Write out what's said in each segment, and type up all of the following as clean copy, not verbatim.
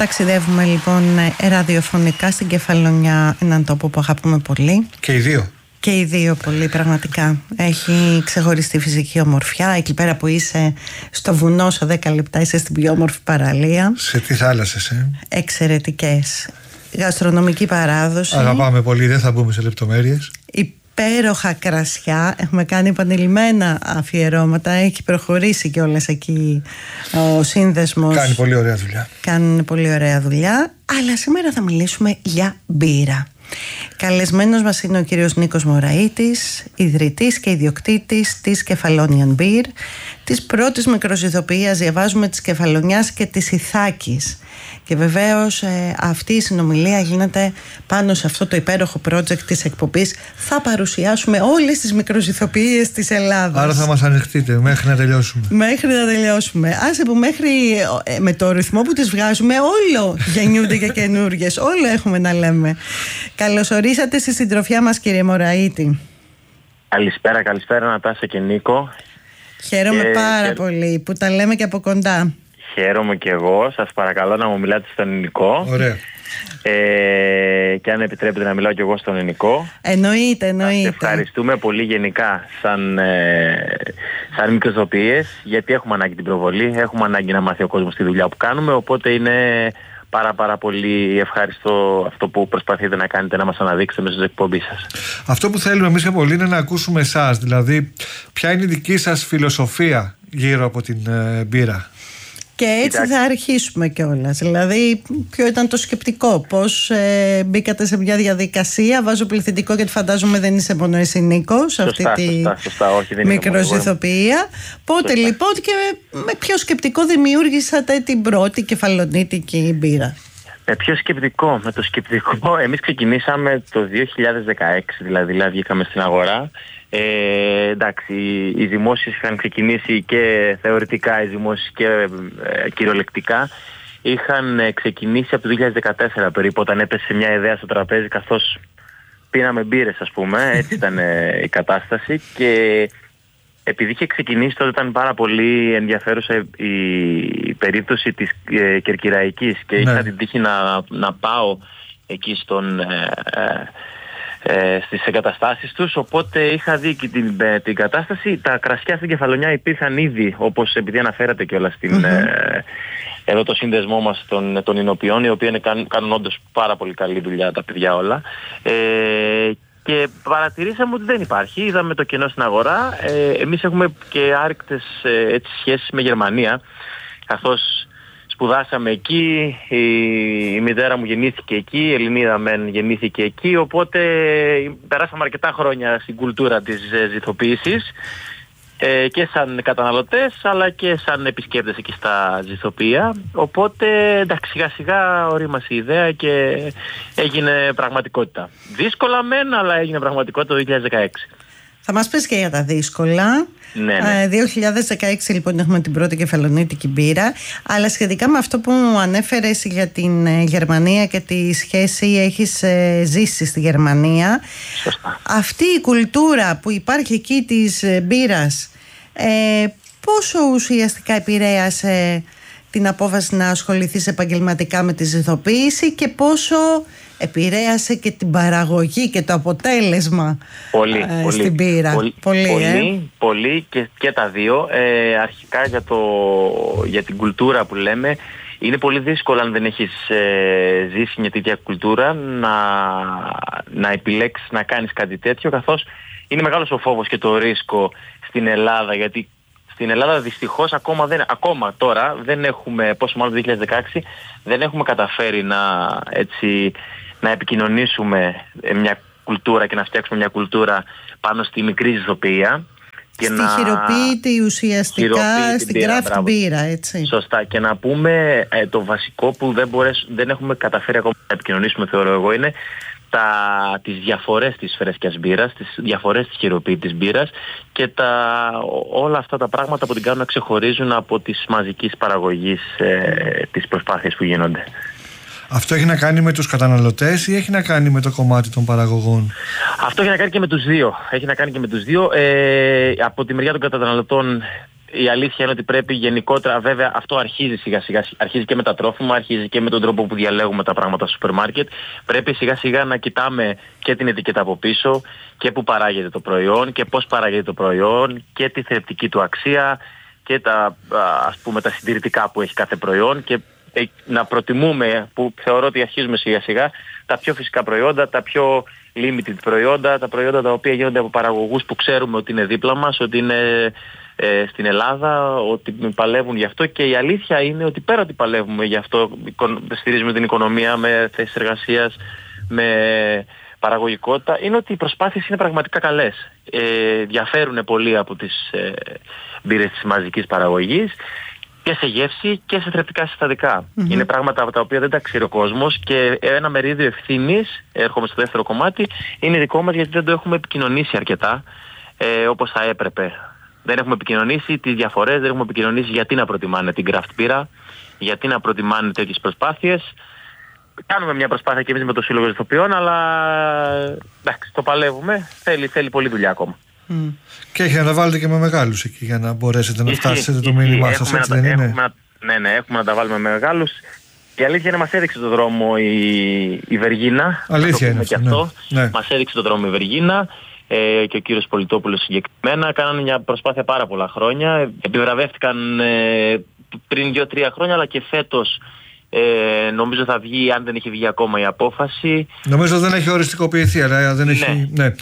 Ταξιδεύουμε λοιπόν ραδιοφωνικά στην Κεφαλονιά, έναν τόπο που αγαπούμε πολύ. Και οι δύο. Και οι δύο πολύ, πραγματικά. Έχει ξεχωριστή φυσική ομορφιά. Εκεί πέρα που είσαι στο βουνό, σε 10 λεπτά είσαι στην πιο όμορφη παραλία. Σε τι θάλασσες, Εξαιρετικές. Γαστρονομική παράδοση. Αγαπάμε πολύ, δεν θα μπούμε σε λεπτομέρειες. Υπέροχα κρασιά. Έχουμε κάνει επανειλημμένα αφιερώματα. Έχει προχωρήσει κιόλας εκεί ο σύνδεσμος. Κάνει πολύ ωραία δουλειά. Κάνουν πολύ ωραία δουλειά. Αλλά σήμερα θα μιλήσουμε για μπύρα. Καλεσμένος μας είναι ο κύριος Νίκος Μωραΐτης, ιδρυτής και ιδιοκτήτης της Κεφαλόνιαν Beer, της πρώτης μικροζυθοποιίας, διαβάζουμε, της Κεφαλονιάς και της Ιθάκης. Και βεβαίως αυτή η συνομιλία γίνεται πάνω σε αυτό το υπέροχο project της εκπομπής. Θα παρουσιάσουμε όλες τις μικροζυθοποιίες της Ελλάδας. Άρα θα μας ανεχτείτε μέχρι να τελειώσουμε. Μέχρι να τελειώσουμε. Άσε που μέχρι με το ρυθμό που τις βγάζουμε όλο γεννιούνται και καινούργιες. Όλο έχουμε να λέμε. Καλωσορίσατε στη συντροφιά μας, κύριε Μωραΐτη. Καλησπέρα Νατάσα και Νίκο. Χαίρομαι πάρα πολύ που τα λέμε και από κοντά. Χαίρομαι και εγώ. Σας παρακαλώ να μου μιλάτε στον ελληνικό. Ωραία. Και αν επιτρέπετε να μιλάω και εγώ στον ελληνικό. Εννοείται. Σας ευχαριστούμε πολύ γενικά σαν μικροζωοποιίες, γιατί έχουμε ανάγκη την προβολή, έχουμε ανάγκη να μάθει ο κόσμος τη δουλειά που κάνουμε, οπότε είναι πάρα πολύ ευχαριστώ αυτό που προσπαθείτε να κάνετε, να μας αναδείξετε μέσα στην εκπομπή σας. Αυτό που θέλουμε εμείς και πολύ είναι να ακούσουμε εσάς, δηλαδή ποια είναι η δική σας φιλοσοφία γύρω από την μπύρα. Και έτσι θα αρχίσουμε κιόλας. Δηλαδή, ποιο ήταν το σκεπτικό, πώς μπήκατε σε μια διαδικασία. Βάζω πληθυντικό γιατί φαντάζομαι δεν είσαι μόνο εσύ, Νίκο, σε αυτή τη μικροζυθοποιία. Πότε λοιπόν και με ποιο σκεπτικό δημιούργησατε την πρώτη κεφαλονίτικη μπύρα? Με το σκεπτικό, εμείς ξεκινήσαμε το 2016, δηλαδή βγήκαμε στην αγορά. Εντάξει, οι δημόσιες είχαν ξεκινήσει και θεωρητικά, οι δημόσιες και κυριολεκτικά είχαν ξεκινήσει από το 2014 περίπου, όταν έπεσε μια ιδέα στο τραπέζι καθώς πίναμε μπύρες, ας πούμε, έτσι ήταν η κατάσταση. Και επειδή είχε ξεκινήσει τότε, ήταν πάρα πολύ ενδιαφέρουσα η περίπτωση της Κερκυραϊκής και είχα την τύχη να πάω εκεί στις εγκαταστάσεις τους, οπότε είχα δει και την κατάσταση. Τα κρασιά στην Κεφαλονιά υπήρχαν ήδη, όπως επειδή αναφέρατε κιόλας εδώ το σύνδεσμό μας των Ινοποιών, οι οποίοι κάνουν όντως πάρα πολύ καλή δουλειά τα παιδιά όλα. Και παρατηρήσαμε ότι δεν υπάρχει, είδαμε το κενό στην αγορά. Εμείς έχουμε και άρρηκτες σχέσεις με Γερμανία, καθώς σπουδάσαμε εκεί, η μητέρα μου γεννήθηκε εκεί, η Ελληνίδα γεννήθηκε εκεί, οπότε περάσαμε αρκετά χρόνια στην κουλτούρα της ζυθοποίησης και σαν καταναλωτές αλλά και σαν επισκέπτες εκεί στα ζυθοποιία. Οπότε εντάξει, σιγά σιγά ορίμασε η ιδέα και έγινε πραγματικότητα. Δύσκολα μεν, αλλά έγινε πραγματικότητα το 2016. Θα μας πεις και για τα δύσκολα. Ναι. 2016 λοιπόν έχουμε την πρώτη κεφαλονίτικη μπύρα. Αλλά σχετικά με αυτό που ανέφερες για την Γερμανία και τη σχέση, έχεις ζήσει στη Γερμανία. Σωστά. Αυτή η κουλτούρα που υπάρχει εκεί της μπύρας, πόσο ουσιαστικά επηρέασε την απόφαση να ασχοληθείς επαγγελματικά με τη ζυθοποίηση και πόσο επηρέασε και την παραγωγή και το αποτέλεσμα στην μπύρα? Πολύ και τα δύο. Αρχικά για την κουλτούρα που λέμε, είναι πολύ δύσκολο αν δεν έχεις ζήσει μια τέτοια κουλτούρα να επιλέξεις να κάνεις κάτι τέτοιο, καθώς είναι μεγάλος ο φόβος και το ρίσκο στην Ελλάδα, γιατί στην Ελλάδα δυστυχώς ακόμα τώρα δεν έχουμε, πόσο μάλλον το 2016, δεν έχουμε καταφέρει να επικοινωνήσουμε μια κουλτούρα και να φτιάξουμε μια κουλτούρα πάνω στη μικρή ζυθοποιία. Χειροποίητη ουσιαστικά στην craft μπύρα, έτσι. Σωστά. Και να πούμε το βασικό που δεν έχουμε καταφέρει ακόμα να επικοινωνήσουμε, θεωρώ εγώ, είναι τις διαφορές της φρέσκιας μπύρας, τις διαφορές της χειροποίητης μπύρας και όλα αυτά τα πράγματα που την κάνουν να ξεχωρίζουν από τις μαζικής παραγωγής τις προσπάθειες που γίνονται. Αυτό έχει να κάνει με τους καταναλωτές ή έχει να κάνει με το κομμάτι των παραγωγών? Αυτό έχει να κάνει και με τους δύο. Από τη μεριά των καταναλωτών η αλήθεια είναι ότι πρέπει γενικότερα, βέβαια αυτό αρχίζει σιγά σιγά, αρχίζει και με τα τρόφιμα, αρχίζει και με τον τρόπο που διαλέγουμε τα πράγματα στο σούπερ μάρκετ. Πρέπει σιγά σιγά να κοιτάμε και την ετικέτα από πίσω και πού παράγεται το προϊόν και πώς παράγεται το προϊόν και τη θρεπτική του αξία και τα, ας πούμε, τα συντηρητικά που έχει κάθε προϊόν και να προτιμούμε, που θεωρώ ότι αρχίζουμε σιγά σιγά, τα πιο φυσικά προϊόντα, τα πιο limited προϊόντα, τα προϊόντα τα οποία γίνονται από παραγωγούς που ξέρουμε ότι είναι δίπλα μας, ότι είναι στην Ελλάδα, ότι παλεύουν γι' αυτό, και η αλήθεια είναι ότι πέρα ότι παλεύουμε γι' αυτό, στηρίζουμε την οικονομία με θέσεις εργασίας, με παραγωγικότητα, είναι ότι οι προσπάθειες είναι πραγματικά καλές. Διαφέρουν πολύ από τις μπύρες της μαζικής παραγωγής και σε γεύση και σε θρεπτικά συστατικά. Είναι πράγματα από τα οποία δεν τα ξέρει ο κόσμος και ένα μερίδιο ευθύνης, έρχομαι στο δεύτερο κομμάτι, είναι δικό μας, γιατί δεν το έχουμε επικοινωνήσει αρκετά όπως θα έπρεπε. Δεν έχουμε επικοινωνήσει τις διαφορές, δεν έχουμε επικοινωνήσει γιατί να προτιμάνε την craft πύρα, γιατί να προτιμάνε τέτοιες προσπάθειες. Κάνουμε μια προσπάθεια και εμείς με το Σύλλογο Ηθοποιών, αλλά εντάξει, το παλεύουμε, θέλει πολλή δουλειά ακόμα. Και έχει να τα βάλετε και με μεγάλους εκεί για να μπορέσετε να φτάσετε το μήνυμά σας, έτσι δεν είναι? Ναι, έχουμε να τα βάλουμε με μεγάλους. Η αλήθεια είναι μας έδειξε το δρόμο η Βεργίνα. Αλήθεια είναι και αυτό. Ναι. Μας έδειξε το δρόμο η Βεργίνα και ο κύριος Πολιτόπουλος συγκεκριμένα. Κάνανε μια προσπάθεια πάρα πολλά χρόνια. Επιβραβεύτηκαν πριν 2-3 χρόνια, αλλά και φέτος νομίζω θα βγει, αν δεν έχει βγει ακόμα η απόφαση. Νομίζω δεν έχει οριστικοποιηθεί, αλλά δεν έχει. Ναι.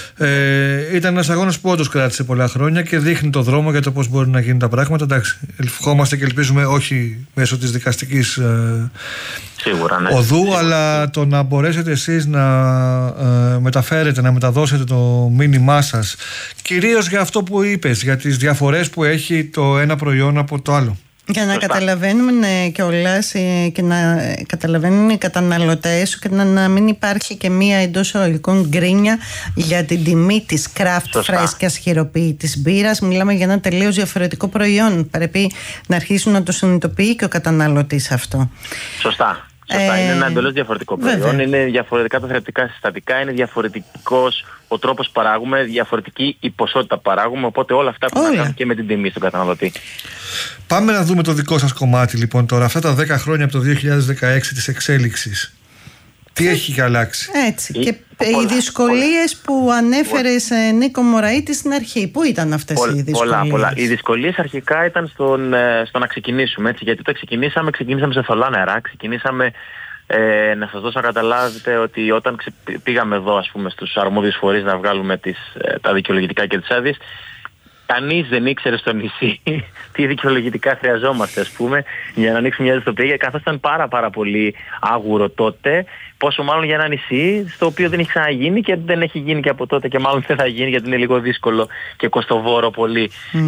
Ήταν ένας αγώνας που όντως κράτησε πολλά χρόνια και δείχνει το δρόμο για το πώς μπορεί να γίνουν τα πράγματα. Εντάξει, ευχόμαστε και ελπίζουμε όχι μέσω της δικαστικής σίγουρα, ναι, οδού, σίγουρα, αλλά το να μπορέσετε εσείς να μεταφέρετε, να μεταδώσετε το μήνυμά σας, κυρίως για αυτό που είπες, για τις διαφορές που έχει το ένα προϊόν από το άλλο. Για να καταλαβαίνουν κιόλας και να καταλαβαίνουν οι καταναλωτές και να μην υπάρχει και μία εντός εισαγωγικών γκρίνια για την τιμή της craft φρέσκιας χειροποίητης μπύρας. Μιλάμε για ένα τελείως διαφορετικό προϊόν. Πρέπει να αρχίσουν να το συνειδητοποιεί και ο καταναλωτής αυτό. Σωστά. Είναι ένα εντελώς διαφορετικό προϊόν. Βέβαια. Είναι διαφορετικά τα θρεπτικά συστατικά, είναι διαφορετικός ο τρόπος που παράγουμε, διαφορετική η ποσότητα που παράγουμε. Οπότε όλα αυτά έχουν να κάνουν και με την τιμή στον καταναλωτή. Πάμε να δούμε το δικό σας κομμάτι λοιπόν τώρα. Αυτά τα 10 χρόνια από το 2016 της εξέλιξης. Τι έχει αλλάξει? Έτσι. Και οι δυσκολίες που ανέφερες, Νίκο Μωραήτη, στην αρχή. Πού ήταν αυτές οι δυσκολίες? Πολλά. Οι δυσκολίες αρχικά ήταν στο να ξεκινήσουμε. Έτσι, γιατί το ξεκινήσαμε σε θολά νερά. Ξεκινήσαμε, να σας δώσω να καταλάβετε ότι όταν πήγαμε εδώ, ας πούμε, στους αρμόδιους φορείς να βγάλουμε τα δικαιολογητικά και τις άδειες, κανείς δεν ήξερε στο νησί τι δικαιολογητικά χρειαζόμαστε, ας πούμε, για να ανοίξουμε μια διστοπία, καθώς ήταν πάρα πολύ άγουρο τότε, πόσο μάλλον για ένα νησί στο οποίο δεν έχει ξαναγίνει και δεν έχει γίνει και από τότε και μάλλον δεν θα γίνει, γιατί είναι λίγο δύσκολο και κοστοβόρο πολύ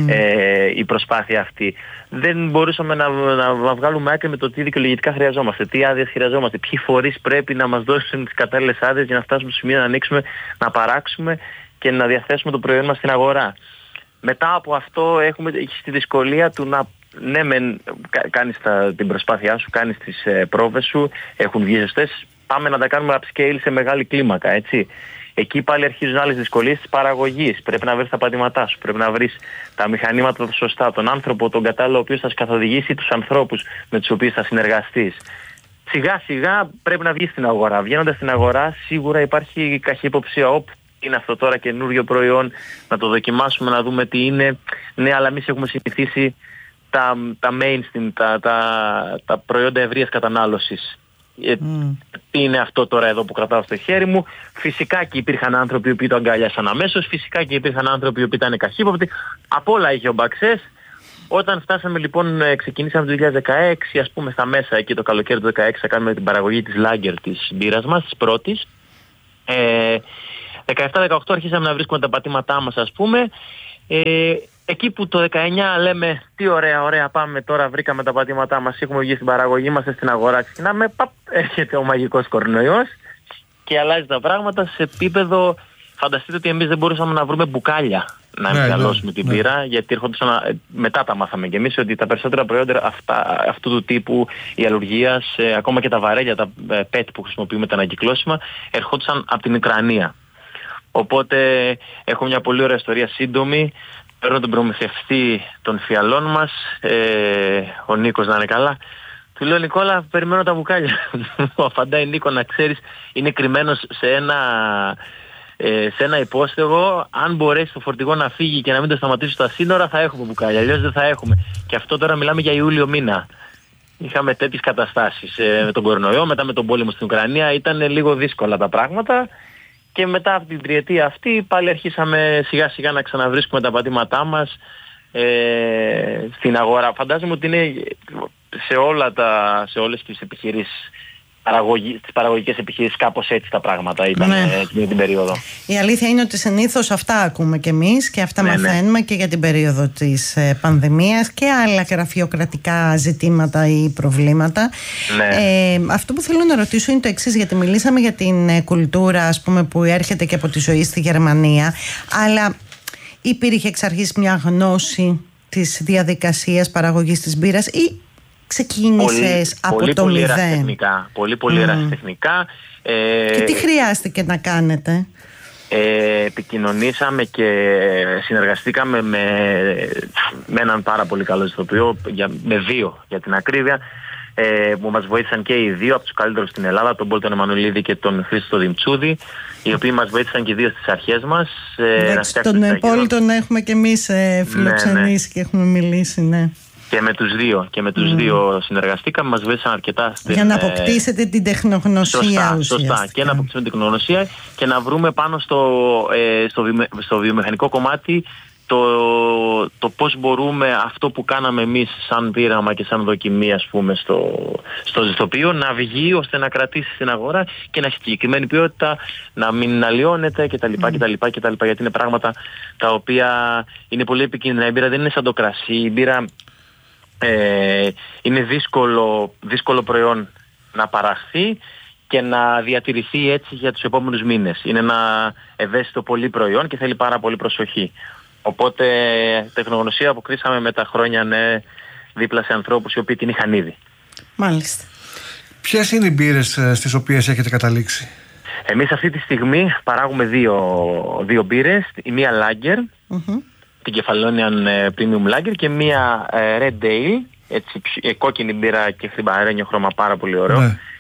η προσπάθεια αυτή. Δεν μπορούσαμε να βγάλουμε άκρη με το τι δικαιολογητικά χρειαζόμαστε, τι άδειες χρειαζόμαστε, ποιοι φορείς πρέπει να μας δώσουν τις κατάλληλες άδειες για να φτάσουμε στο σημείο να ανοίξουμε, να παράξουμε και να διαθέσουμε το προϊόν μας στην αγορά. Μετά από αυτό έχεις τη δυσκολία του να, ναι μεν κάνεις την προσπάθειά σου, κάνεις τις πρόβες σου, έχουν βγει ζεστές, πάμε να τα κάνουμε upscale σε μεγάλη κλίμακα, έτσι. Εκεί πάλι αρχίζουν άλλες δυσκολίες της παραγωγής. Πρέπει να βρεις τα πατήματά σου, πρέπει να βρεις τα μηχανήματα σωστά, τον άνθρωπο, τον κατάλληλο, ο οποίος θα σου καθοδηγήσει, τους ανθρώπους με τους οποίους θα συνεργαστείς. Σιγά σιγά πρέπει να βγεις στην αγορά. Βγαίνοντας στην αγορά σίγουρα υπάρχει καχυποψία. Είναι αυτό τώρα καινούριο προϊόν, να το δοκιμάσουμε, να δούμε τι είναι. Ναι, αλλά εμείς έχουμε συνηθίσει τα mainstream, τα προϊόντα ευρείας κατανάλωσης. Τι είναι αυτό τώρα εδώ που κρατάω στο χέρι μου? Φυσικά και υπήρχαν άνθρωποι που το αγκάλιασαν αμέσως, φυσικά και υπήρχαν άνθρωποι που ήταν καχύποπτοι. Απ' όλα είχε ο Μπαξές. Όταν φτάσαμε λοιπόν, ξεκινήσαμε το 2016, ας πούμε στα μέσα, εκεί το καλοκαίρι του 2016, θα κάνουμε την παραγωγή της Lager της μπύρας μας, της πρώτης. 17-18 αρχίσαμε να βρίσκουμε τα πατήματά μας, ας πούμε. Εκεί που το 19 λέμε τι ωραία πάμε τώρα, βρήκαμε τα πατήματά μας, έχουμε βγει στην παραγωγή, είμαστε στην αγορά, ξεκινάμε, έρχεται ο μαγικός κορονοϊός και αλλάζει τα πράγματα σε επίπεδο. Φανταστείτε ότι εμείς δεν μπορούσαμε να βρούμε μπουκάλια να μεγαλώσουμε την πύρα, γιατί έρχονταν, μετά τα μάθαμε κι εμείς, ότι τα περισσότερα προϊόντα αυτού του τύπου η αλλουργίας, ακόμα και τα βαρέλια, τα PET που χρησιμοποιούμε, τα ανακυκλώσιμα, ερχόντουσαν από την Ουκρανία. Οπότε έχω μια πολύ ωραία ιστορία σύντομη. παίρνω τον προμηθευτή των φιαλών μας, ο Νίκος να είναι καλά. Του λέω, Νικόλα, περιμένω τα μπουκάλια. Μου απαντάει, Νίκο, να ξέρεις, είναι κρυμμένος σε ένα υπόστεγο. Αν μπορέσει το φορτηγό να φύγει και να μην το σταματήσει στα σύνορα, θα έχουμε μπουκάλια. Αλλιώς δεν θα έχουμε. Και αυτό τώρα μιλάμε για Ιούλιο μήνα. Είχαμε τέτοιες καταστάσεις με τον κορονοϊό, μετά με τον πόλεμο στην Ουκρανία. Ήταν λίγο δύσκολα τα πράγματα. Και μετά από την τριετία αυτή πάλι αρχίσαμε σιγά σιγά να ξαναβρίσκουμε τα πατήματά μας στην αγορά. Φαντάζομαι ότι είναι σε όλες τις επιχειρήσεις, τις παραγωγικές επιχειρήσεις, κάπως έτσι τα πράγματα ήταν την περίοδο. Η αλήθεια είναι ότι συνήθως αυτά ακούμε κι εμείς και αυτά μαθαίνουμε και για την περίοδο της πανδημίας και άλλα γραφειοκρατικά ζητήματα ή προβλήματα. Αυτό που θέλω να ρωτήσω είναι το εξής, γιατί μιλήσαμε για την κουλτούρα, ας πούμε, που έρχεται και από τη ζωή στη Γερμανία, αλλά υπήρχε εξ αρχής μια γνώση της διαδικασίας παραγωγής της μπύρας ή ξεκίνησες από το μηδέν? Πολύ ερασιτεχνικά. Και τι χρειάστηκε να κάνετε? Επικοινωνήσαμε και συνεργαστήκαμε με έναν πάρα πολύ καλό ηθοποιό, με δύο για την ακρίβεια, που μας βοήθησαν και οι δύο από τους καλύτερους στην Ελλάδα, τον Πόλτον Εμμανουηλίδη και τον Χρήστο Δημτσούδη, οι οποίοι μας βοήθησαν και οι δύο στις αρχές μας. Τον Πόλτον έχουμε και εμείς φιλοξενήσει και έχουμε μιλήσει, ναι. Και με τους δύο συνεργαστήκαμε, μας βοήθησαν αρκετά για να αποκτήσετε την τεχνογνωσία. Σωστά. Και να αποκτήσουμε την τεχνογνωσία και να βρούμε πάνω στο βιομηχανικό κομμάτι το πώς μπορούμε αυτό που κάναμε εμείς σαν πείραμα και σαν δοκιμή, ας πούμε, στο ζυθοποιείο να βγει ώστε να κρατήσει στην αγορά και να έχει συγκεκριμένη ποιότητα, να μην αλλοιώνεται κτλ. Γιατί είναι πράγματα τα οποία είναι πολύ επικίνδυνα. Η μπύρα δεν είναι σαν το κρασί. Η μπύρα είναι δύσκολο προϊόν να παραχθεί και να διατηρηθεί έτσι για τους επόμενους μήνες. Είναι ένα ευαίσθητο πολύ προϊόν και θέλει πάρα πολύ προσοχή. Οπότε τεχνογνωσία αποκτήσαμε με τα χρόνια, δίπλα σε ανθρώπους οι οποίοι την είχαν ήδη. Μάλιστα. Ποιες είναι οι μπύρες στις οποίες έχετε καταλήξει? Εμείς αυτή τη στιγμή παράγουμε δύο μπύρες. Η μία Lager, την Κεφαλόνιαν Premium Lager, και μία Red Ale, έτσι, κόκκινη μπύρα και χρυμπαρένιο χρώμα, πάρα πολύ ωραίο.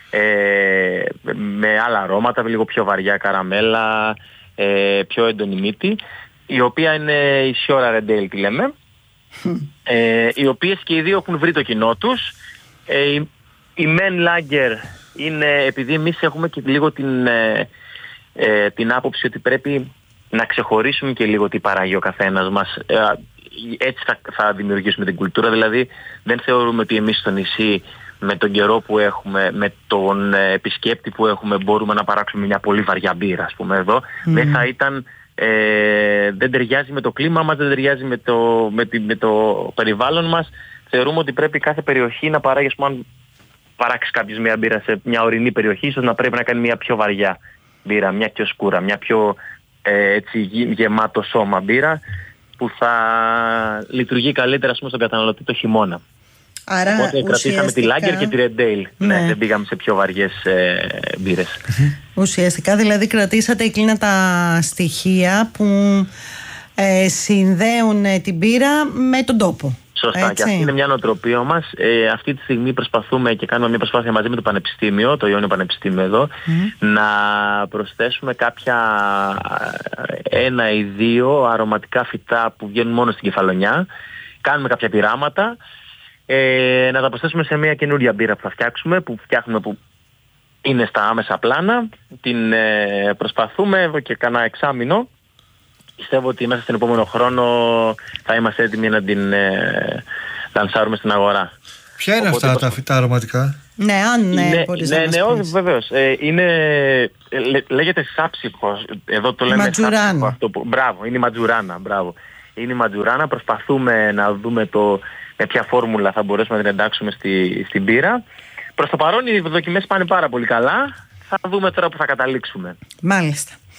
Με άλλα αρώματα, λίγο πιο βαριά καραμέλα, πιο έντονη μύτη, η οποία είναι η Sciora Red Ale, τη λέμε, οι οποίες και οι δύο έχουν βρει το κοινό τους. Η Men Lager είναι, επειδή εμείς έχουμε και λίγο την άποψη ότι πρέπει να ξεχωρίσουμε και λίγο τι παράγει ο καθένας μας, έτσι θα δημιουργήσουμε την κουλτούρα. Δηλαδή δεν θεωρούμε ότι εμείς στο νησί, με τον καιρό που έχουμε, με τον επισκέπτη που έχουμε, μπορούμε να παράξουμε μια πολύ βαριά μπύρα, ας πούμε, εδώ. Δεν θα ήταν, δεν ταιριάζει με το κλίμα μας, δεν ταιριάζει με το περιβάλλον μας. Θεωρούμε ότι πρέπει κάθε περιοχή να παράγει, ας πούμε, αν παράξει κάποιος μια μπύρα σε μια ορεινή περιοχή, ίσως να πρέπει να κάνει μια πιο βαριά μπύρα, μια πιο σκούρα, μια πιο έτσι γεμάτο σώμα μπύρα, που θα λειτουργεί καλύτερα, ας πούμε, στον καταναλωτή το χειμώνα. Άρα, οπότε κρατήσαμε τη Lager και τη Red Ale. Ναι, δεν πήγαμε σε πιο βαριές μπύρες. Ουσιαστικά δηλαδή κρατήσατε εκείνα τα στοιχεία που συνδέουν την μπύρα με τον τόπο. Σωστά, έτσι. Και αυτή είναι μια νοοτροπία μας. Αυτή τη στιγμή προσπαθούμε και κάνουμε μια προσπάθεια μαζί με το Πανεπιστήμιο, το Ιόνιο Πανεπιστήμιο εδώ, να προσθέσουμε κάποια 1 ή 2 αρωματικά φυτά που βγαίνουν μόνο στην Κεφαλονιά. Κάνουμε κάποια πειράματα, να τα προσθέσουμε σε μια καινούρια μπύρα που θα φτιάξουμε, που είναι στα άμεσα πλάνα. Την προσπαθούμε εδώ και κανένα εξάμηνο. Πιστεύω ότι μέσα στον επόμενο χρόνο θα είμαστε έτοιμοι να την λανσάρουμε στην αγορά. Ποια είναι αυτά τα φυτά αρωματικά? Ναι, μπορείς να μας πεις. Βεβαίως. Λέγεται σάψιχο. Εδώ το λέμε σάψιχο αυτό. Μπράβο, είναι η ματζουράνα. Μπράβο. Είναι η ματζουράνα. Προσπαθούμε να δούμε με ποια φόρμουλα θα μπορέσουμε να την εντάξουμε στην μπύρα. Προς το παρόν οι δοκιμές πάνε πάρα πολύ καλά. Θα δούμε τώρα που θα καταλήξουμε. Μάλιστα.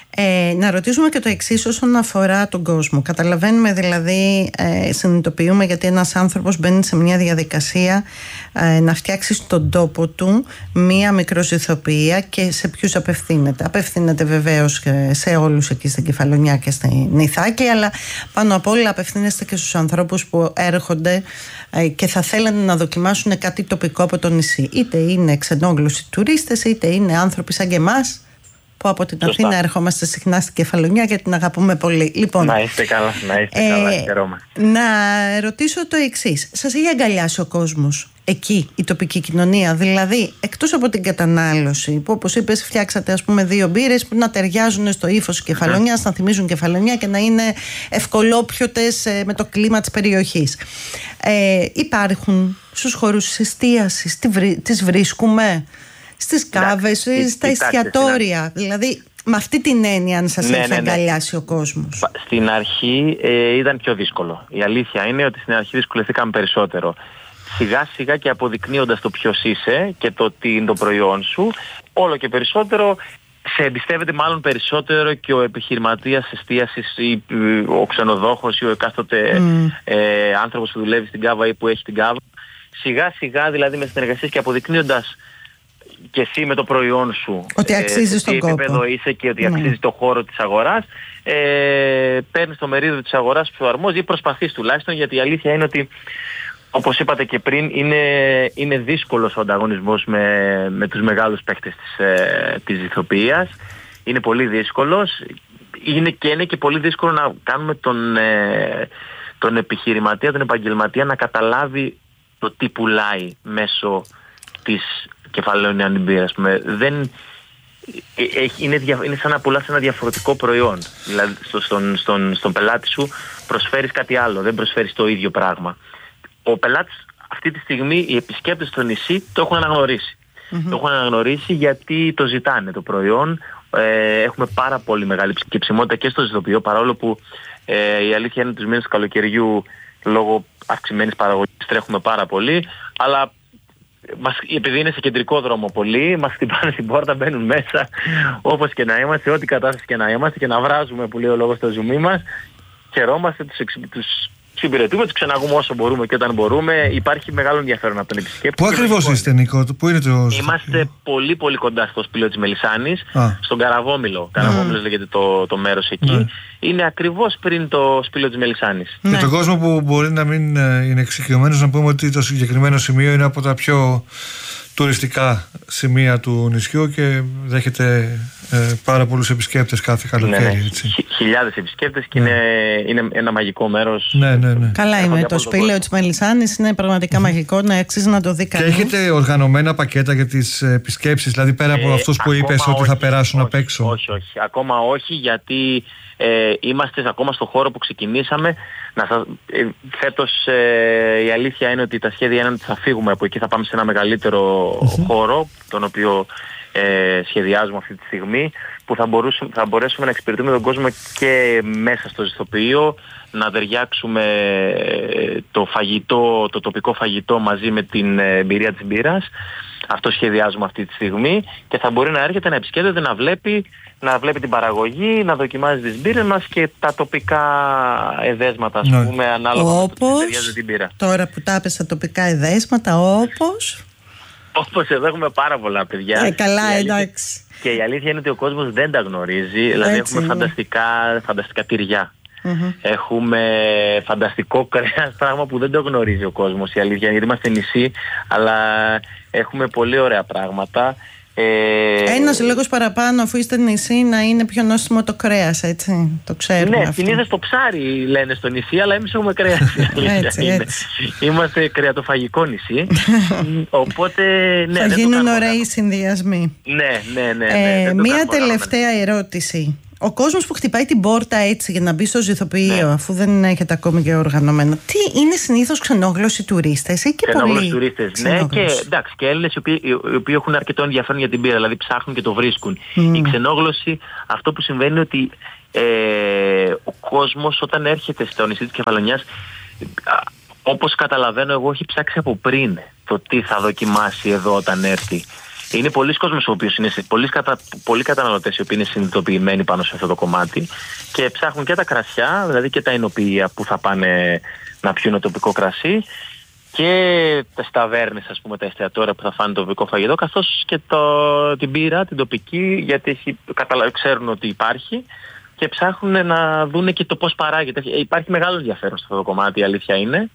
Να ρωτήσουμε και το εξής όσον αφορά τον κόσμο. Καταλαβαίνουμε δηλαδή, συνειδητοποιούμε γιατί ένας άνθρωπος μπαίνει σε μια διαδικασία να φτιάξει στον τόπο του μία μικροζυθοποιία και σε ποιους απευθύνεται. Απευθύνεται βεβαίως σε όλους εκεί στην Κεφαλονιά και στην Ιθάκη, αλλά πάνω απ' όλα απευθύνεστε και στους ανθρώπους που έρχονται και θα θέλανε να δοκιμάσουν κάτι τοπικό από το νησί. Είτε είναι ξενόγλωσσοι τουρίστες, είτε είναι άνθρωποι σαν και εμάς, που από την Αθήνα ερχόμαστε συχνά στην Κεφαλονιά και την αγαπούμε πολύ. Λοιπόν, να είστε καλά, χαιρόμαστε. Να ρωτήσω το εξής. Σας έχει αγκαλιάσει ο κόσμος εκεί, η τοπική κοινωνία? Δηλαδή, εκτός από την κατανάλωση, που όπως είπες φτιάξατε ας πούμε 2 μπύρες που να ταιριάζουν στο ύφος της Κεφαλονιάς, να θυμίζουν Κεφαλονιά και να είναι ευκολόπιωτες με το κλίμα της περιοχής. Υπάρχουν στους χώρους εστίασης, τις βρίσκουμε στις κάβες, στα εστιατόρια, δηλαδή με αυτή την έννοια αν σας έχει αγκαλιάσει ο κόσμος? Στην αρχή ήταν πιο δύσκολο. Η αλήθεια είναι ότι στην αρχή δυσκολευτήκαμε περισσότερο. Σιγά σιγά και αποδεικνύοντας το ποιος είσαι και το τι είναι το προϊόν σου, όλο και περισσότερο σε εμπιστεύεται μάλλον περισσότερο και ο επιχειρηματίας εστίασης ή ο ξενοδόχος ή ο εκάστοτε άνθρωπος που δουλεύει στην κάβα ή που έχει την κάβα. Σιγά σιγά δηλαδή με συνεργασίες και αποδεικνύοντας και εσύ με το προϊόν σου ότι αξίζει στον κόπο, επίπεδο είσαι και ότι αξίζει το χώρο της αγοράς, παίρνεις το μερίδιο της αγοράς που σου αρμόζει ή προσπαθείς τουλάχιστον, γιατί η αλήθεια είναι ότι όπως είπατε και πριν είναι δύσκολος ο ανταγωνισμός με τους μεγάλους παίκτες της ηθοποιίας. Είναι πολύ δύσκολος. Είναι και πολύ δύσκολο να κάνουμε τον επιχειρηματία, τον επαγγελματία να καταλάβει το τι πουλάει μέσω της Κεφαλαιονιan Beer, ας πούμε. Είναι σαν να πουλάς ένα διαφορετικό προϊόν. Δηλαδή στον πελάτη σου προσφέρεις κάτι άλλο, δεν προσφέρεις το ίδιο πράγμα. Ο πελάτης αυτή τη στιγμή, οι επισκέπτες στο νησί το έχουν αναγνωρίσει. Το έχουν αναγνωρίσει γιατί το ζητάνε το προϊόν. Έχουμε πάρα πολύ μεγάλη ψημότητα και στο ζητοποιείο, παρόλο που η αλήθεια είναι τους μήνες του καλοκαιριού λόγω αυξημένης παραγωγής τρέχουμε πάρα πολύ, αλλά επειδή είναι σε κεντρικό δρόμο πολύ, μας χτυπάνε στην πόρτα, μπαίνουν μέσα όπως και να είμαστε, ό,τι κατάσταση και να είμαστε και να βράζουμε που λέει ο λόγος στο ζουμί μας. Χαιρόμαστε, τους συμπηρετούμε, τους ξεναγούμε όσο μπορούμε και όταν μπορούμε. Υπάρχει μεγάλο ενδιαφέρον από τον επισκέπτη. Πού ακριβώς είστε, Νίκο? Πού είναι το... Είμαστε πολύ πολύ κοντά στο Σπήλαιο της Μελισσάνης, στον Καραβόμυλο. Καραβόμυλος λέγεται το μέρος εκεί. Είναι ακριβώς πριν το Σπήλαιο της Μελισσάνης. Για τον κόσμο που μπορεί να μην είναι εξοικειωμένος, να πούμε ότι το συγκεκριμένο σημείο είναι από τα πιο τουριστικά σημεία του νησιού και δέχεται πάρα πολλούς επισκέπτες κάθε καλοκαίρι. Έτσι. Χιλιάδες επισκέπτες και είναι ένα μαγικό μέρος. Ναι. Καλά είναι. Το Σπήλαιο της Μελισσάνης είναι πραγματικά μαγικό, να αξίζει να το δει κανείς. Και έχετε οργανωμένα πακέτα για τις επισκέψεις, δηλαδή πέρα από αυτούς που είπες ότι θα περάσουν απ' έξω? Όχι. Ακόμα όχι, γιατί είμαστε ακόμα στο χώρο που ξεκινήσαμε. Φέτος η αλήθεια είναι ότι τα σχέδια είναι ότι θα φύγουμε από εκεί, θα πάμε σε ένα μεγαλύτερο χώρο, τον οποίο σχεδιάζουμε αυτή τη στιγμή, που θα μπορέσουμε να εξυπηρετούμε τον κόσμο και μέσα στο ζυθοποιείο, να ταιριάξουμε το τοπικό φαγητό μαζί με την εμπειρία της μπύρας. Αυτό σχεδιάζουμε αυτή τη στιγμή και θα μπορεί να έρχεται να επισκέπτεται, να βλέπει την παραγωγή, να δοκιμάζει τις μπύρες μας και τα τοπικά εδέσματα, ας πούμε, ανάλογα με το τι ταιριάζει την μπύρα. Τώρα που τα είπες, τα τοπικά εδέσματα, όπως εδώ έχουμε πάρα πολλά παιδιά. Καλά, εντάξει. Και η αλήθεια είναι ότι ο κόσμος δεν τα γνωρίζει. Δηλαδή έχουμε φανταστικά τυριά. Έχουμε φανταστικό κρέας, πράγμα που δεν το γνωρίζει ο κόσμος, η αλήθεια, γιατί είμαστε νησί, αλλά έχουμε πολύ ωραία πράγματα. Ένας λόγος παραπάνω, αφού είστε νησί, να είναι πιο νόστιμο το κρέας, έτσι, το ξέρουμε. Ναι, συνήθως το ψάρι λένε στο νησί, αλλά εμείς έχουμε κρέας. Έτσι. Είμαστε κρεατοφαγικό νησί. Οπότε, ναι, θα γίνουν ωραίοι συνδυασμοί. Ναι. Μία τελευταία ερώτηση. Ο κόσμος που χτυπάει την πόρτα έτσι για να μπει στο ζυθοποιείο, αφού δεν έχετε ακόμη και οργανωμένο, τι είναι συνήθως ξενόγλωσσοι τουρίστες ή και πολλοί τουρίστες? Ναι, και εντάξει, και Έλληνες οι οποίοι έχουν αρκετό ενδιαφέρον για την μπύρα, δηλαδή ψάχνουν και το βρίσκουν. Οι ξενόγλωσσοι, αυτό που συμβαίνει είναι ότι ο κόσμος όταν έρχεται στο νησί της Κεφαλονιάς, όπως καταλαβαίνω εγώ, έχει ψάξει από πριν το τι θα δοκιμάσει εδώ όταν έρθει. Είναι πολλοί κόσμος ο οποίος είναι, πολλοί καταναλωτές οι οποίοι είναι συνειδητοποιημένοι πάνω σε αυτό το κομμάτι και ψάχνουν και τα κρασιά, δηλαδή και τα εινοποιεία που θα πάνε να πιούν τοπικό κρασί και τις ταβέρνες, ας πούμε, τα εστιατόρια που θα φάνε το τοπικό φαγητό, καθώς και την μπύρα, την τοπική, γιατί ξέρουν ότι υπάρχει και ψάχνουν να δουν και το πώς παράγεται. Υπάρχει μεγάλο ενδιαφέρον σε αυτό το κομμάτι, η αλήθεια είναι.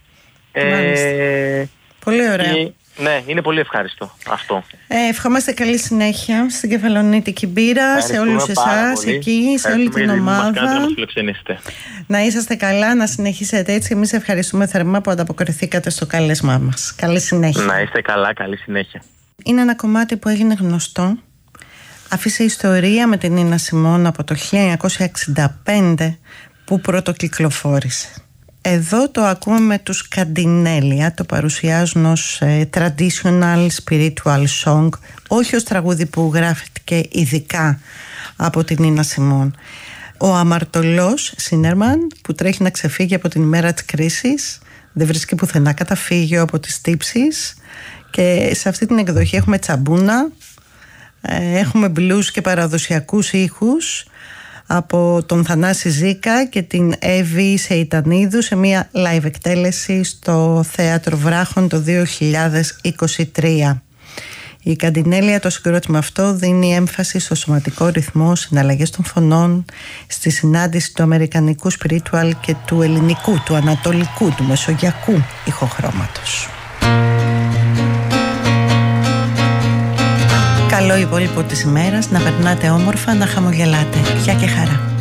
Πολύ ωραία. Ναι, είναι πολύ ευχάριστο αυτό. Ευχόμαστε καλή συνέχεια στην Κεφαλονίτικη Μπύρα, σε όλους εσάς εκεί, σε όλη την ομάδα. Να είσαστε καλά, να συνεχίσετε έτσι. Εμείς ευχαριστούμε θερμά που ανταποκριθήκατε στο κάλεσμά μας. Καλή συνέχεια. Να είστε καλά, καλή συνέχεια. Είναι ένα κομμάτι που έγινε γνωστό. Άφησε ιστορία με την Νίνα Σιμών από το 1965 που πρωτοκυκλοφόρησε. Εδώ το ακούμε με τους Καντινέλια, το παρουσιάζουν ως traditional spiritual song, όχι ως τραγούδι που γράφτηκε ειδικά από την Νίνα Σιμών. Ο αμαρτωλός Σίνερμαν που τρέχει να ξεφύγει από την ημέρα της κρίσης, δεν βρίσκει πουθενά καταφύγιο από τις τύψεις, και σε αυτή την εκδοχή έχουμε τσαμπούνα, έχουμε blues και παραδοσιακούς ήχους από τον Θανάση Ζήκα και την Εύη Σεϊτανίδου σε μια live εκτέλεση στο Θέατρο Βράχων το 2023. Η Καντινέλια, το συγκρότημα αυτό, δίνει έμφαση στο σωματικό ρυθμό, συναλλαγές των φωνών, στη συνάντηση του αμερικανικού spiritual και του ελληνικού, του ανατολικού, του μεσογειακού ηχοχρώματος. Καλό υπόλοιπο της ημέρας, να περνάτε όμορφα, να χαμογελάτε. Γεια και χαρά.